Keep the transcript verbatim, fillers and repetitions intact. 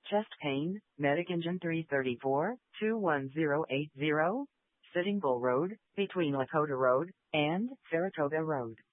Chest pain, Medic Engine three thirty-four, two one zero eight zero, Sitting Bull Road, between Lakota Road and Saratoga Road.